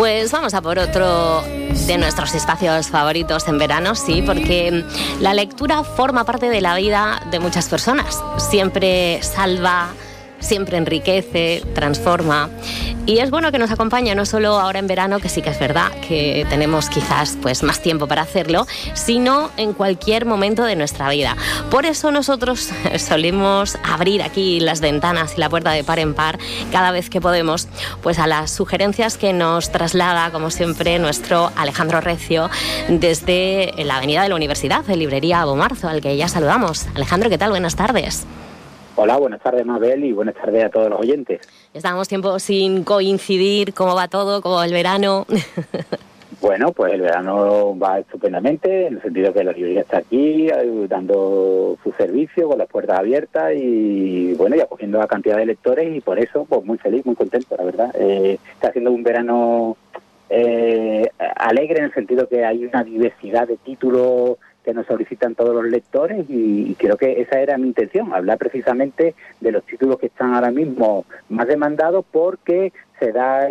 Pues vamos a por otro de nuestros espacios favoritos en verano, sí, porque la lectura forma parte de la vida de muchas personas. Siempre salva, siempre enriquece, transforma. Y es bueno que nos acompañe no solo ahora en verano, que sí que es verdad que tenemos quizás pues más tiempo para hacerlo, sino en cualquier momento de nuestra vida. Por eso nosotros solemos abrir aquí las ventanas y la puerta de par en par cada vez que podemos, pues a las sugerencias que nos traslada, como siempre, nuestro Alejandro Recio desde la Avenida de la Universidad, de Librería Abomarzo, al que ya saludamos. Alejandro, ¿qué tal? Buenas tardes. Hola, buenas tardes, Mabel, y buenas tardes a todos los oyentes. Estamos tiempo sin coincidir. ¿Cómo va todo? ¿Cómo va el verano? Bueno, pues el verano va estupendamente, en el sentido que la librería está aquí, dando su servicio, con las puertas abiertas y, bueno, y acogiendo a cantidad de lectores, y por eso, pues muy feliz, muy contento, la verdad. Está siendo un verano alegre, en el sentido que hay una diversidad de títulos que nos solicitan todos los lectores, y creo que esa era mi intención, hablar precisamente de los títulos que están ahora mismo más demandados, porque se da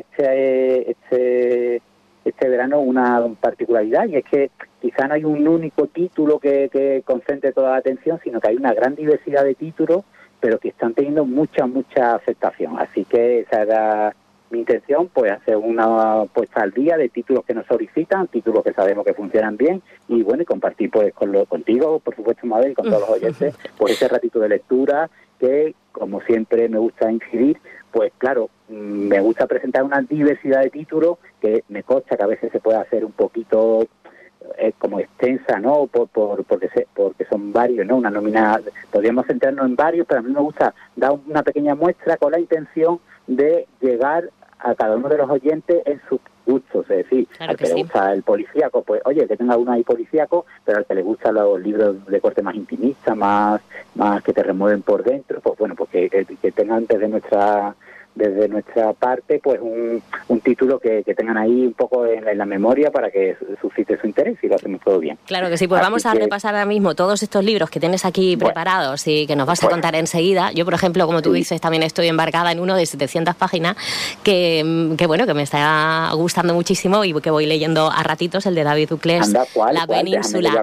este verano una particularidad, y es que quizá no hay un único título que concentre toda la atención, sino que hay una gran diversidad de títulos, pero que están teniendo mucha aceptación. Así que esa era mi intención, pues hacer una puesta al día de títulos que nos solicitan, títulos que sabemos que funcionan bien, y bueno, y compartir pues contigo, por supuesto, Mabel, y con todos los oyentes, pues ese ratito de lectura que, como siempre me gusta incidir, pues claro, me gusta presentar una diversidad de títulos que me consta que a veces se puede hacer un poquito como extensa, ¿no? Porque son varios, ¿no? Una nómina, podríamos centrarnos en varios, pero a mí me gusta dar una pequeña muestra con la intención de llegar a cada uno de los oyentes en sus gustos, es decir, claro, al que le gusta el policíaco, pues oye, que tenga uno ahí policíaco, pero al que le gustan los libros de corte más intimista, más que te remueven por dentro, pues bueno, pues que tengan desde nuestra parte, pues un título que tengan ahí un poco en la memoria para que suscite su interés, y lo hacemos todo bien. Claro que sí, pues vamos a repasar ahora mismo todos estos libros que tienes aquí preparados y que nos vas a contar enseguida. Yo, por ejemplo, como tú dices, también estoy embarcada en uno de 700 páginas que bueno, que me está gustando muchísimo y que voy leyendo a ratitos, el de David Duclés, La Península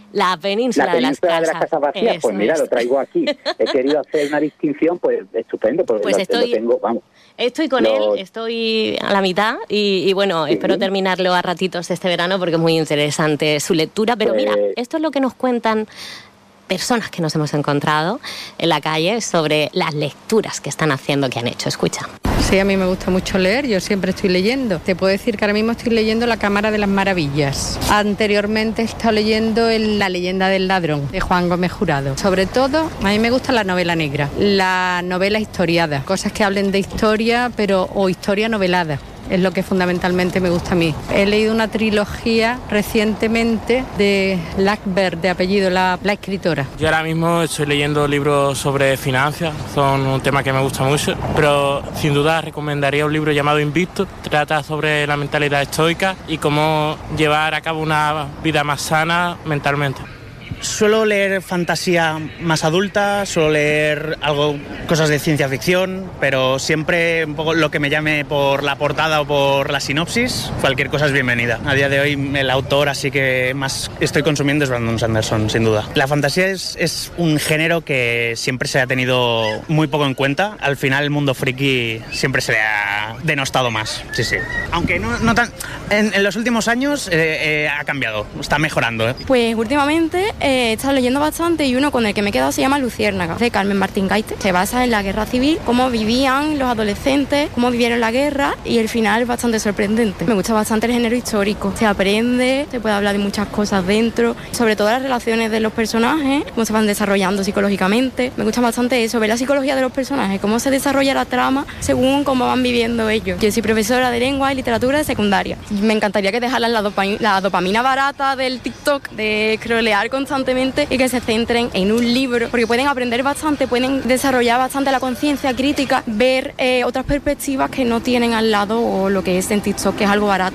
de las Casas Vacías. Pues mira, lo traigo aquí. He querido hacer una distinción, pues estupendo, porque pues lo tengo, vamos. Estoy con él, estoy a la mitad y bueno, espero terminarlo a ratitos este verano porque es muy interesante su lectura. Pero mira, esto es lo que nos cuentan personas que nos hemos encontrado en la calle sobre las lecturas que están haciendo, que han hecho. Escucha. Sí, a mí me gusta mucho leer, yo siempre estoy leyendo. Te puedo decir que ahora mismo estoy leyendo La Cámara de las Maravillas. Anteriormente he estado leyendo La Leyenda del Ladrón, de Juan Gómez Jurado. Sobre todo, a mí me gusta la novela negra, la novela historiada, cosas que hablen de historia, o historia novelada. Es lo que fundamentalmente me gusta a mí. He leído una trilogía recientemente de Lackberg, de apellido, la escritora. Yo ahora mismo estoy leyendo libros sobre finanzas, son un tema que me gusta mucho, pero sin duda recomendaría un libro llamado Invictus. Trata sobre la mentalidad estoica y cómo llevar a cabo una vida más sana mentalmente. Suelo leer fantasía más adulta, suelo leer cosas de ciencia ficción, pero siempre un poco lo que me llame por la portada o por la sinopsis, cualquier cosa es bienvenida. A día de hoy el autor así que más estoy consumiendo es Brandon Sanderson, sin duda. La fantasía es un género que siempre se ha tenido muy poco en cuenta. Al final el mundo friki siempre se le ha denostado más, sí. Aunque no tan... En los últimos años ha cambiado, está mejorando. Pues últimamente he estado leyendo bastante, y uno con el que me he quedado se llama Luciérnaga, de Carmen Martín Gaite. Se basa en la guerra civil, cómo vivían los adolescentes, cómo vivieron la guerra, y el final es bastante sorprendente. Me gusta bastante el género histórico. Se aprende, se puede hablar de muchas cosas dentro, sobre todo las relaciones de los personajes, cómo se van desarrollando psicológicamente. Me gusta bastante eso, ver la psicología de los personajes, cómo se desarrolla la trama según cómo van viviendo ellos. Yo soy profesora de lengua y literatura de secundaria. Me encantaría que dejaran la dopamina barata del TikTok, de scrollear constantemente, y que se centren en un libro, porque pueden aprender bastante, pueden desarrollar bastante la conciencia crítica, ver otras perspectivas que no tienen al lado, o lo que es en TikTok, que es algo barato.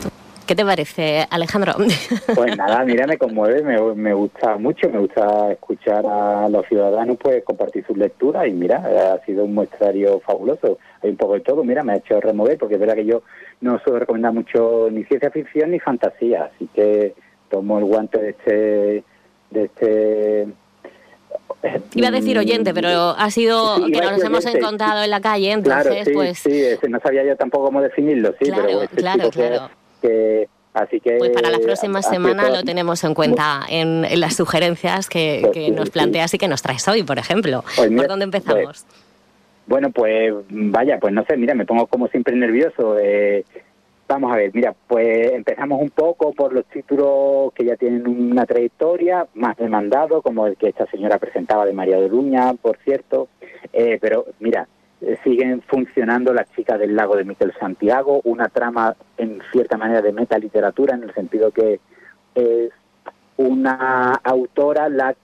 ¿Qué te parece, Alejandro? Pues nada, mira, me conmueve, me gusta mucho, me gusta escuchar a los ciudadanos pues compartir sus lecturas y mira, ha sido un muestrario fabuloso. Hay un poco de todo, mira, me ha hecho remover porque es verdad que yo no suelo recomendar mucho ni ciencia ficción ni fantasía, así que tomo el guante de este Iba a decir oyente, pero ha sido sí, que nos hemos oyente, encontrado en la calle, entonces claro, sí, pues... sí, no sabía yo tampoco cómo definirlo, sí, Claro, pero claro. así que... Pues para la próxima semana lo tenemos en cuenta en las sugerencias que nos planteas y que nos traes hoy, por ejemplo. Pues mira, ¿Por dónde empezamos? Bueno, pues vaya, pues no sé, mira, me pongo como siempre nervioso. Vamos a ver, mira, pues empezamos un poco por los títulos que ya tienen una trayectoria, más demandados, como el que esta señora presentaba de María de Luña, por cierto, pero mira, siguen funcionando Las chicas del lago de Miquel Santiago, una trama en cierta manera de metaliteratura, en el sentido que es una autora la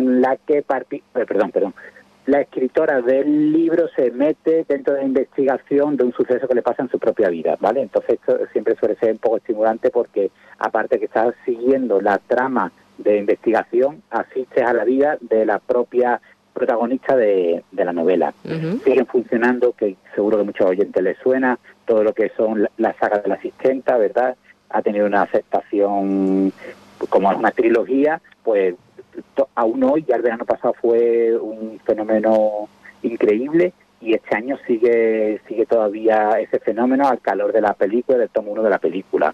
escritora del libro se mete dentro de la investigación de un suceso que le pasa en su propia vida, ¿vale? Entonces esto siempre suele ser un poco estimulante porque aparte que estás siguiendo la trama de investigación, asistes a la vida de la propia protagonista de la novela. Uh-huh. Siguen funcionando, que seguro que a muchos oyentes les suena, todo lo que son la saga de la asistenta, ¿verdad? Ha tenido una aceptación como una trilogía, pues aún hoy, ya el verano pasado fue un fenómeno increíble y este año sigue todavía ese fenómeno al calor de la película, del tomo 1 de la película.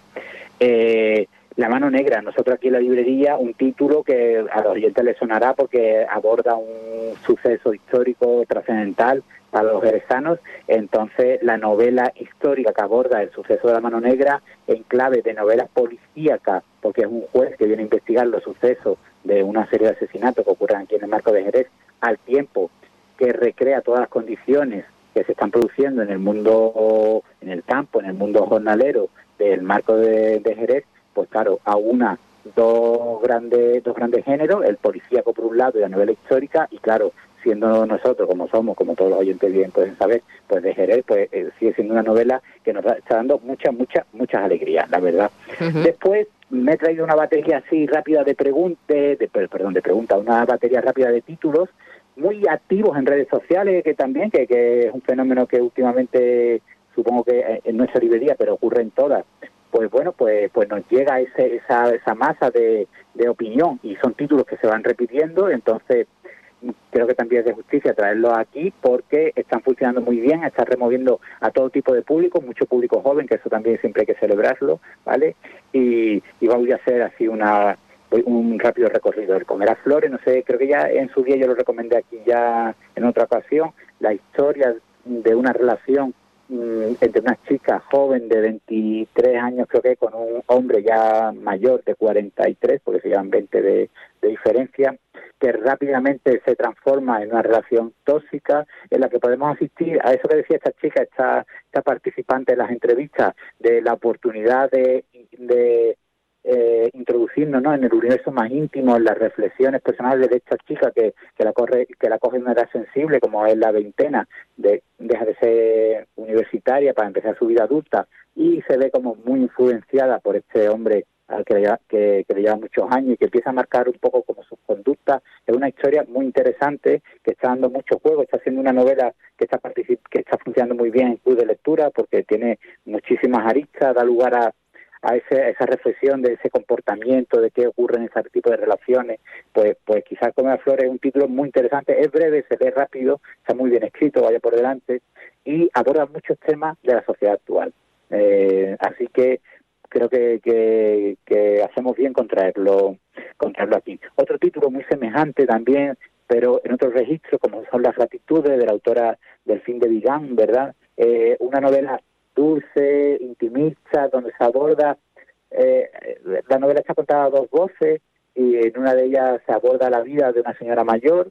La mano negra, nosotros aquí en la librería, un título que a los oyentes les sonará porque aborda un suceso histórico trascendental para los jerezanos. Entonces la novela histórica que aborda el suceso de la mano negra en clave de novela policíaca, porque es un juez que viene a investigar los sucesos de una serie de asesinatos que ocurren aquí en el marco de Jerez, al tiempo que recrea todas las condiciones que se están produciendo en el mundo, en el campo, en el mundo jornalero del marco de Jerez, pues claro, aúna dos grandes géneros, el policíaco por un lado y la novela histórica, y claro, siendo nosotros como somos, como todos los oyentes bien pueden saber, pues de Jerez, pues sigue siendo una novela que nos está dando muchas alegrías, la verdad. Uh-huh. Después me he traído una batería así rápida de preguntas, una batería rápida de títulos muy activos en redes sociales, que también que es un fenómeno que últimamente supongo que en nuestra librería, pero ocurre en todas. Pues bueno, pues nos llega esa masa de opinión y son títulos que se van repitiendo, entonces creo que también es de justicia traerlos aquí porque están funcionando muy bien, están removiendo a todo tipo de público, mucho público joven, que eso también siempre hay que celebrarlo, ¿vale? Y voy a hacer así un rápido recorrido. El Comerás Flores, no sé, creo que ya en su día yo lo recomendé aquí ya en otra ocasión, la historia de una relación entre una chica joven de 23 años, creo que con un hombre ya mayor de 43, porque se llevan 20 de diferencia, que rápidamente se transforma en una relación tóxica en la que podemos asistir a eso que decía esta chica, esta participante en las entrevistas, de la oportunidad de introducirnos, ¿no?, en el universo más íntimo, en las reflexiones personales de esta chica que la coge en una edad sensible, como es la veintena, deja de ser universitaria para empezar su vida adulta y se ve como muy influenciada por este hombre al que le lleva muchos años y que empieza a marcar un poco como sus conductas. Es una historia muy interesante que está dando mucho juego, está siendo una novela que está funcionando muy bien en club de lectura porque tiene muchísimas aristas, da lugar a esa reflexión de ese comportamiento, de qué ocurre en ese tipo de relaciones. Pues quizás Comerás Flores es un título muy interesante, es breve, se lee rápido, está muy bien escrito, vaya por delante, y aborda muchos temas de la sociedad actual. Así que creo que hacemos bien con traerlo aquí. Otro título muy semejante también, pero en otro registro, como son Las gratitudes, de la autora Delfín de Vigan, ¿verdad? Una novela dulce, intimista, donde se aborda, la novela está contada a dos voces, y en una de ellas se aborda la vida de una señora mayor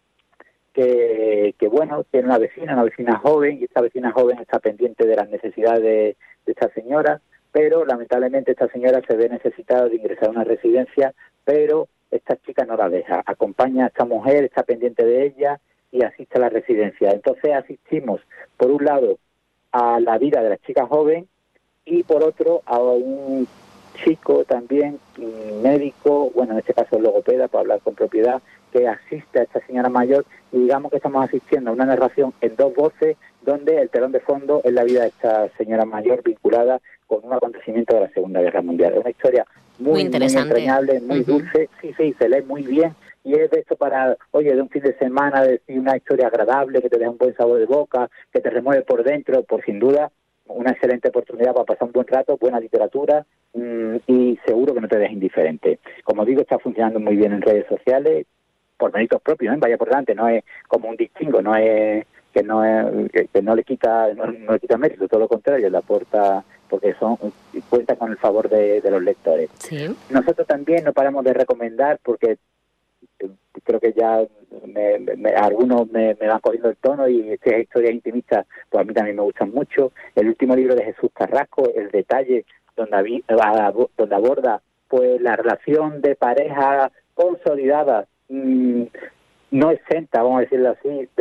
que bueno, tiene una vecina joven, y esta vecina joven está pendiente de las necesidades de esta señora, pero lamentablemente esta señora se ve necesitada de ingresar a una residencia, pero esta chica no la deja, acompaña a esta mujer, está pendiente de ella y asiste a la residencia. Entonces asistimos, por un lado, a la vida de la chica joven y por otro a un chico también, médico, bueno, en este caso logopeda, para hablar con propiedad, que asiste a esta señora mayor, y digamos que estamos asistiendo a una narración en dos voces, donde el telón de fondo es la vida de esta señora mayor vinculada con un acontecimiento de la Segunda Guerra Mundial. Es una historia muy entrañable, muy dulce, sí, se lee muy bien, y es de esto para, oye, de un fin de semana, decir una historia agradable, que te deja un buen sabor de boca, que te remueve por dentro, pues sin duda, una excelente oportunidad para pasar un buen rato, buena literatura, y seguro que no te deja indiferente. Como digo, está funcionando muy bien en redes sociales, por méritos propios, vaya por delante, no es como un distingo, no es que no le quita mérito, todo lo contrario, le aporta, porque cuenta con el favor de los lectores. Sí. Nosotros también no paramos de recomendar, porque creo que ya algunos me van cogiendo el tono, y estas historias intimistas pues a mí también me gustan mucho. El último libro de Jesús Carrasco, El detalle, donde aborda pues la relación de pareja consolidada, no exenta, vamos a decirlo así,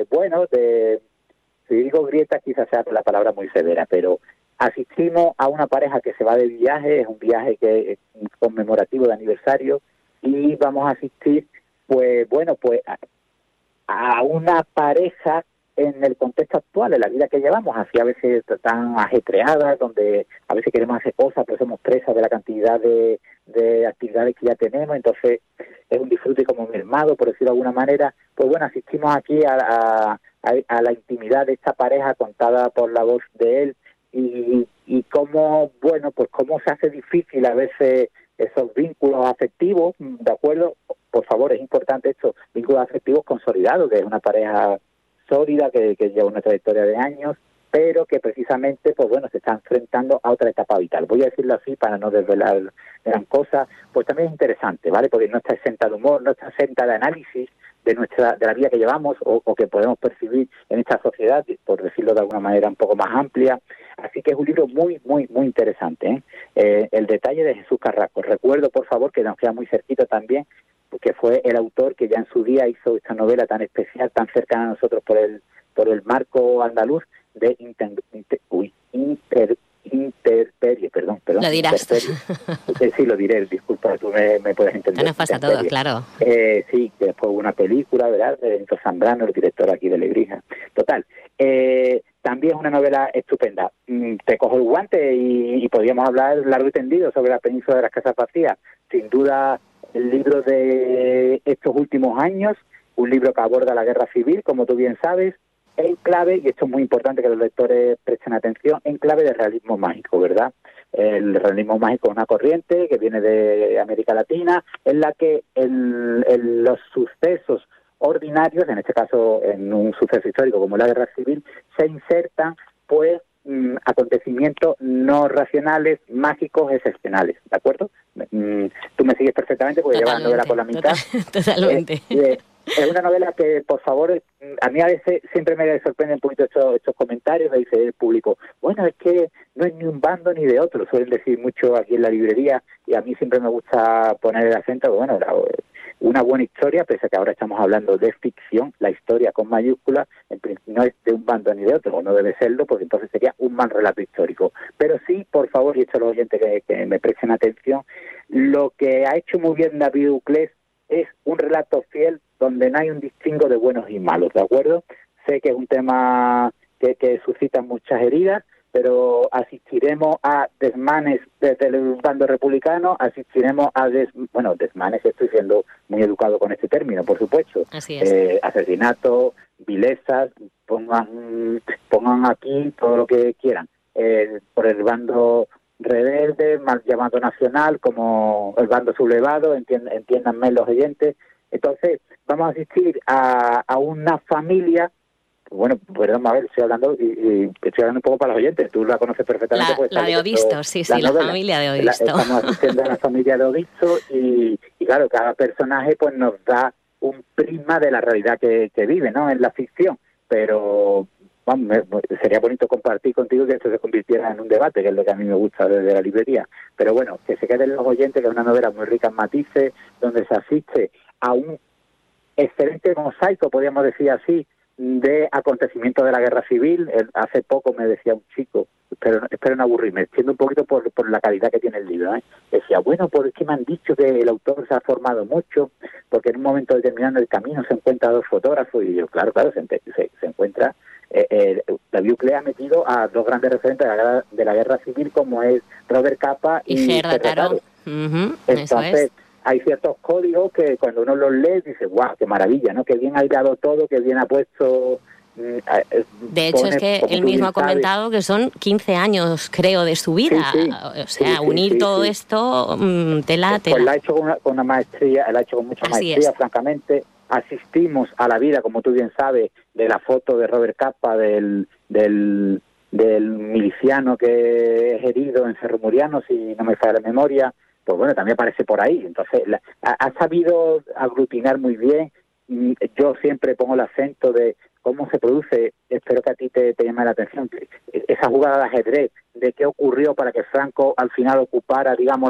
si digo grieta quizás sea la palabra muy severa, pero asistimos a una pareja que se va de viaje, es un viaje que es conmemorativo de aniversario, y vamos a asistir pues a una pareja en el contexto actual, en la vida que llevamos, así a veces tan ajetreadas, donde a veces queremos hacer cosas, pero somos presas de la cantidad de actividades que ya tenemos, entonces es un disfrute como mermado, por decirlo de alguna manera. Pues bueno, asistimos aquí a la intimidad de esta pareja contada por la voz de él, y cómo, pues cómo se hace difícil a veces esos vínculos afectivos, ¿de acuerdo? Por favor, es importante esto, vínculos afectivos consolidados, que es una pareja sólida que lleva una trayectoria de años, pero que precisamente, pues bueno, se está enfrentando a otra etapa vital. Voy a decirlo así para no desvelar gran cosa, pues también es interesante, ¿vale? Porque no está exenta de humor, no está exenta de análisis de la vida que llevamos o que podemos percibir en esta sociedad, por decirlo de alguna manera un poco más amplia. Así que es un libro muy, muy, muy interesante, ¿eh? El detalle de Jesús Carrasco. Recuerdo, por favor, que nos queda muy cerquita también, que fue el autor que ya en su día hizo esta novela tan especial, tan cercana a nosotros por el marco andaluz, de Intemperie, perdón. Lo dirás. Sí, lo diré, disculpa, tú me puedes entender. No nos pasa a todos, claro. Sí, que después hubo una película, ¿verdad?, de Enzo Zambrano, el director aquí de Lebrija. Total, también es una novela estupenda. Te cojo el guante y podríamos hablar largo y tendido sobre la península de las Casas Vacías. Sin duda, el libro de estos últimos años, un libro que aborda la guerra civil, como tú bien sabes, en clave, y esto es muy importante que los lectores presten atención, en clave de realismo mágico, ¿verdad? El realismo mágico es una corriente que viene de América Latina, en la que los sucesos ordinarios, en este caso en un suceso histórico como la guerra civil, se insertan pues acontecimientos no racionales, mágicos, excepcionales, ¿de acuerdo? Tú me sigues perfectamente porque llevas la novela por la mitad. Totalmente. Es una novela que, por favor, a mí a veces siempre me sorprende un poquito estos comentarios, me dice el público, bueno, es que no es ni un bando ni de otro, suelen decir mucho aquí en la librería, y a mí siempre me gusta poner el acento, bueno, una buena historia, pese a que ahora estamos hablando de ficción, la historia con mayúsculas, no es de un bando ni de otro, o no debe serlo, porque entonces sería un mal relato histórico. Pero sí, por favor, y esto a los oyentes que me presten atención, lo que ha hecho muy bien David Uclés es un relato fiel donde no hay un distingo de buenos y malos, ¿de acuerdo? Sé que es un tema que suscita muchas heridas, pero asistiremos a desmanes desde el bando republicano, asistiremos a desmanes, estoy siendo muy educado con este término, por supuesto. Así es. Asesinatos, vilezas, pongan aquí todo lo que quieran. Por el bando rebelde, mal llamado nacional, como el bando sublevado, entiéndanme los oyentes. Entonces, vamos a asistir a una familia, bueno, perdón, a ver, estoy hablando un poco para los oyentes, tú la conoces perfectamente. La de Odisto, sí, la familia de Odisto. Estamos asistiendo a la familia de Odisto y claro, cada personaje pues nos da un prisma de la realidad que vive, ¿no?, en la ficción, pero vamos, sería bonito compartir contigo que esto se convirtiera en un debate, que es lo que a mí me gusta desde la librería. Pero bueno, que se queden los oyentes, que es una novela muy rica en matices, donde se asiste a un excelente mosaico, podríamos decir así, de acontecimientos de la guerra civil. Hace poco me decía un chico, espero no aburrirme, entiendo un poquito por la calidad que tiene el libro, decía, bueno, pues es que me han dicho que el autor se ha formado mucho, porque en un momento determinado en el camino se encuentra 2 fotógrafos, y yo, claro, se encuentra, David Uclés ha metido a 2 grandes referentes de la guerra civil, como es Robert Capa y Gerard Taro. Entonces, hay ciertos códigos que cuando uno los lee dice, guau, qué maravilla, ¿no? Que bien ha hilado todo, que bien ha puesto... De hecho, es que él mismo ha comentado que son 15 años, creo, de su vida. Sí. O sea, unir todo esto, tela. Pues lo ha hecho con una maestría, lo ha hecho con mucha maestría, francamente. Asistimos a la vida, como tú bien sabes, de la foto de Robert Capa, del miliciano que es herido en Cerro Muriano, si no me falla la memoria. Pues bueno, también aparece por ahí. Entonces, ha sabido aglutinar muy bien. Yo siempre pongo el acento de cómo se produce, espero que a ti te llame la atención, esa jugada de ajedrez, de qué ocurrió para que Franco al final ocupara, digamos,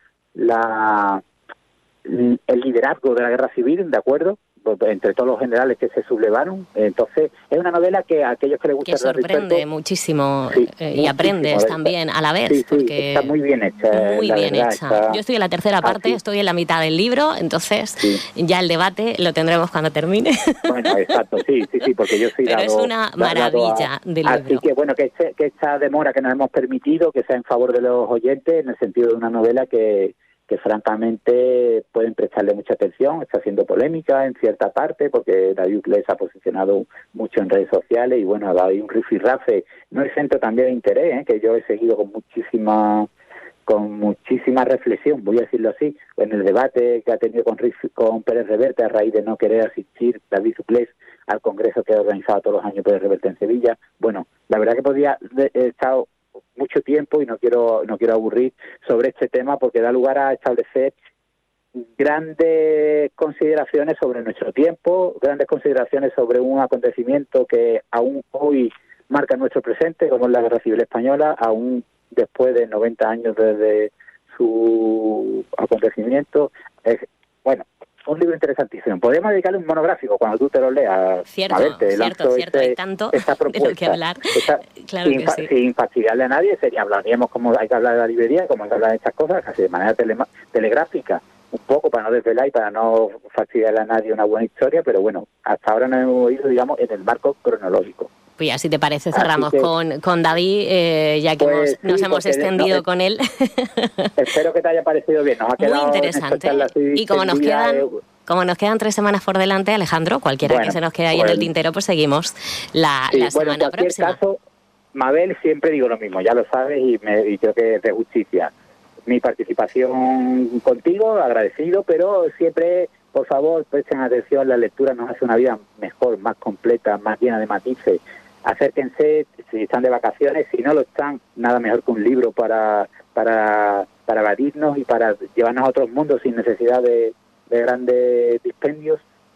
el liderazgo de la guerra civil, ¿de acuerdo? Entre todos los generales que se sublevaron. Entonces, es una novela que a aquellos que les gusta... Que sorprende muchísimo, y aprendes también a la vez. Sí, porque está muy bien hecha. Muy bien hecha. Yo estoy en la tercera parte, estoy en la mitad del libro, entonces ya el debate lo tendremos cuando termine. Bueno, exacto, sí, porque yo soy... Pero es una maravilla del libro. Así que, bueno, que esta demora que nos hemos permitido, que sea en favor de los oyentes, en el sentido de una novela que francamente pueden prestarle mucha atención, está haciendo polémica en cierta parte, porque David Uclés se ha posicionado mucho en redes sociales, y bueno, ha dado ahí un rifirrafe, no es centro también de interés, que yo he seguido con muchísima reflexión, voy a decirlo así, en el debate que ha tenido con Pérez Reverte a raíz de no querer asistir David Uclés al congreso que ha organizado todos los años Pérez Reverte en Sevilla. Bueno, la verdad que podía estar mucho tiempo y no quiero aburrir sobre este tema, porque da lugar a establecer grandes consideraciones sobre nuestro tiempo, grandes consideraciones sobre un acontecimiento que aún hoy marca nuestro presente, como es la Guerra Civil Española, aún después de 90 años desde su acontecimiento. Bueno, un libro interesantísimo. Podríamos dedicarle un monográfico cuando tú te lo leas. Cierto, hay tanto de lo que hablar. Claro que sí. Sin fastidiarle a nadie, hablaríamos como hay que hablar de la librería, como hay que hablar de estas cosas, casi de manera telegráfica, un poco para no desvelar y para no fastidiarle a nadie una buena historia, pero bueno, hasta ahora no hemos ido, digamos, en el marco cronológico. Pues ya, si te parece, cerramos con David, ya que nos hemos extendido con él. Espero que te haya parecido bien. Nos ha quedado muy interesante. Y como nos quedan 3 semanas por delante, Alejandro, cualquiera que se nos quede ahí en el tintero, pues seguimos la semana próxima. En cualquier caso, Mabel, siempre digo lo mismo, ya lo sabes, y creo que es de justicia. Mi participación contigo, agradecido, pero siempre, por favor, presten atención, la lectura nos hace una vida mejor, más completa, más llena de matices. Acérquense si están de vacaciones, si no lo están, nada mejor que un libro para evadirnos y para llevarnos a otros mundos sin necesidad de grandes dispendios.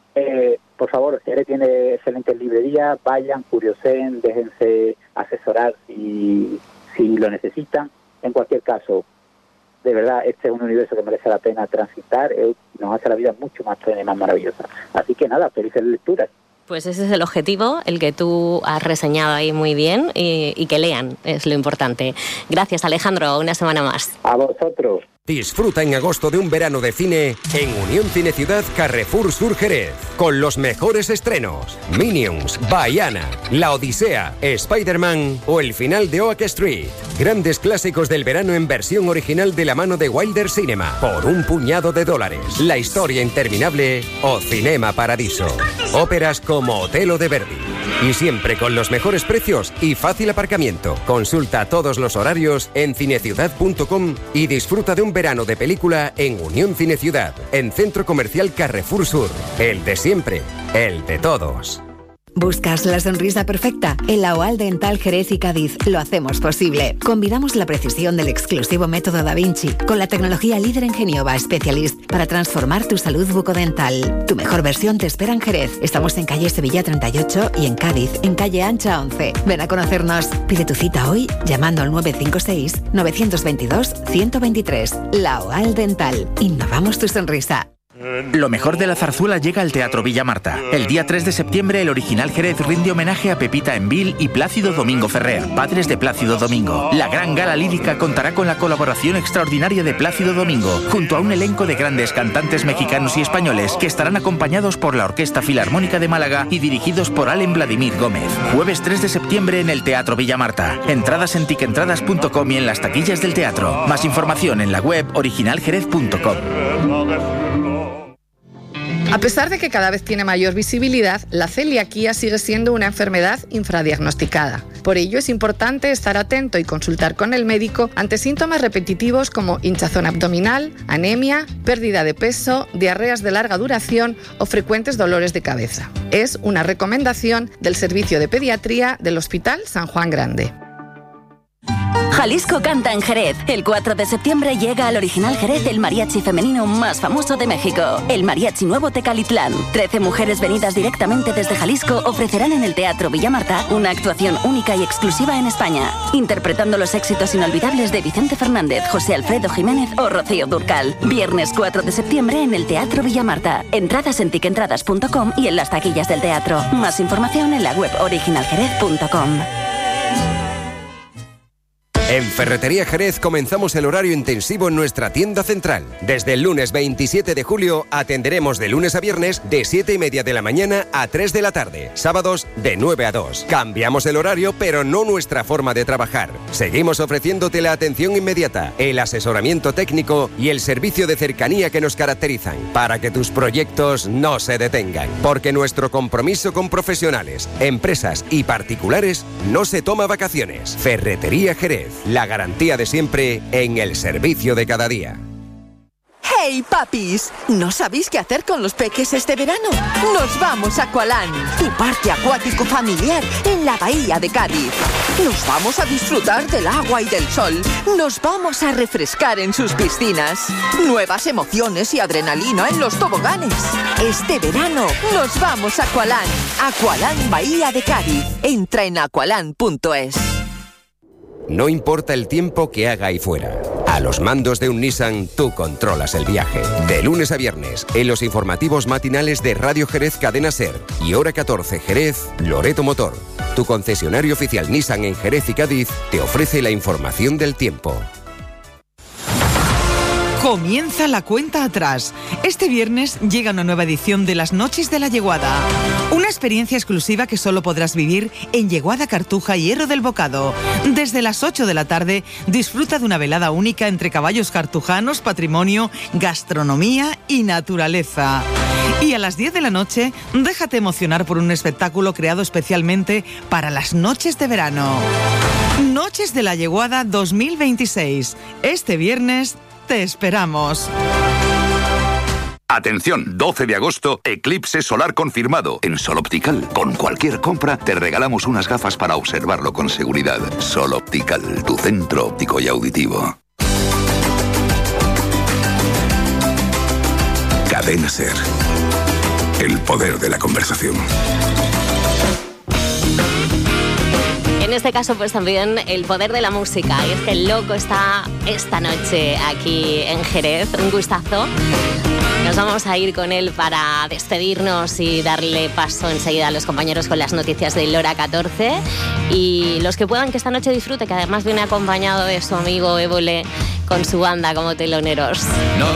Por favor, Jerez tiene excelentes librerías, vayan, curioseen, déjense asesorar si lo necesitan. En cualquier caso, de verdad, este es un universo que merece la pena transitar, nos hace la vida mucho más plena y más maravillosa. Así que nada, felices lecturas. Pues ese es el objetivo, el que tú has reseñado ahí muy bien, y que lean, es lo importante. Gracias, Alejandro, una semana más. A vosotros. Disfruta en agosto de un verano de cine en Unión Cine Ciudad Carrefour Sur Jerez, con los mejores estrenos: Minions, Baiana, La Odisea, Spider-Man o el final de Oak Street. Grandes clásicos del verano en versión original de la mano de Wilder Cinema por un puñado de $. La historia interminable o Cinema Paradiso. Óperas como Otelo de Verdi. Y siempre con los mejores precios y fácil aparcamiento. Consulta todos los horarios en cineciudad.com y disfruta de un verano de película en Unión Cine Ciudad, en Centro Comercial Carrefour Sur. El de siempre, el de todos. ¿Buscas la sonrisa perfecta? En la OAL Dental Jerez y Cádiz lo hacemos posible. Combinamos la precisión del exclusivo método Da Vinci con la tecnología líder en Genioba Specialist para transformar tu salud bucodental. Tu mejor versión te espera en Jerez. Estamos en calle Sevilla 38 y en Cádiz, en calle Ancha 11. Ven a conocernos. Pide tu cita hoy llamando al 956-922-123. La OAL Dental. Innovamos tu sonrisa. Lo mejor de la zarzuela llega al Teatro Villa Marta. El día 3 de septiembre, el Original Jerez rinde homenaje a Pepita Envil y Plácido Domingo Ferrer, padres de Plácido Domingo. La gran gala lírica contará con la colaboración extraordinaria de Plácido Domingo, junto a un elenco de grandes cantantes mexicanos y españoles que estarán acompañados por la Orquesta Filarmónica de Málaga y dirigidos por Allen Vladimir Gómez. Jueves 3 de septiembre en el Teatro Villa Marta. Entradas en tiquentradas.com y en las taquillas del teatro. Más información en la web originaljerez.com. A pesar de que cada vez tiene mayor visibilidad, la celiaquía sigue siendo una enfermedad infradiagnosticada. Por ello es importante estar atento y consultar con el médico ante síntomas repetitivos como hinchazón abdominal, anemia, pérdida de peso, diarreas de larga duración o frecuentes dolores de cabeza. Es una recomendación del Servicio de Pediatría del Hospital San Juan Grande. Jalisco canta en Jerez. El 4 de septiembre llega al Original Jerez el mariachi femenino más famoso de México, el Mariachi Nuevo Tecalitlán. 13 mujeres venidas directamente desde Jalisco ofrecerán en el Teatro Villa Marta una actuación única y exclusiva en España, interpretando los éxitos inolvidables de Vicente Fernández, José Alfredo Jiménez o Rocío Dúrcal. Viernes 4 de septiembre en el Teatro Villa Marta. Entradas en tiquentradas.com y en las taquillas del teatro. Más información en la web originaljerez.com. En Ferretería Jerez comenzamos el horario intensivo en nuestra tienda central. Desde el lunes 27 de julio atenderemos de lunes a viernes de 7:30 de la mañana a 3 de la tarde. Sábados de 9 a 2. Cambiamos el horario, pero no nuestra forma de trabajar. Seguimos ofreciéndote la atención inmediata, el asesoramiento técnico y el servicio de cercanía que nos caracterizan, para que tus proyectos no se detengan. Porque nuestro compromiso con profesionales, empresas y particulares no se toma vacaciones. Ferretería Jerez. La garantía de siempre en el servicio de cada día. ¡Hey, papis! ¿No sabéis qué hacer con los peques este verano? ¡Nos vamos a Aqualand! Tu parque acuático familiar en la bahía de Cádiz. Nos vamos a disfrutar del agua y del sol. Nos vamos a refrescar en sus piscinas. Nuevas emociones y adrenalina en los toboganes. Este verano nos vamos a Aqualand. Aqualand Bahía de Cádiz. Entra en aqualand.es. No importa el tiempo que haga ahí fuera. A los mandos de un Nissan, tú controlas el viaje. De lunes a viernes, en los informativos matinales de Radio Jerez Cadena Ser y Hora 14 Jerez, Loreto Motor. Tu concesionario oficial Nissan en Jerez y Cádiz te ofrece la información del tiempo. Comienza la cuenta atrás. Este viernes llega una nueva edición de Las Noches de la Yeguada. Una experiencia exclusiva que solo podrás vivir en Yeguada, Cartuja y Hierro del Bocado. Desde las 8 de la tarde disfruta de una velada única entre caballos cartujanos, patrimonio, gastronomía y naturaleza. Y a las 10 de la noche, déjate emocionar por un espectáculo creado especialmente para las noches de verano. Noches de la Yeguada 2026. Este viernes te esperamos. Atención, 12 de agosto, eclipse solar confirmado. En Sol Optical, con cualquier compra, te regalamos unas gafas para observarlo con seguridad. Sol Optical, tu centro óptico y auditivo. Cadena Ser. El poder de la conversación. En este caso, pues también el poder de la música. Y es que el Loco está esta noche aquí en Jerez. Un gustazo. Nos vamos a ir con él para despedirnos y darle paso enseguida a los compañeros con las noticias de Hora 14. Y los que puedan, que esta noche disfrute, que además viene acompañado de su amigo Évole con su banda como teloneros.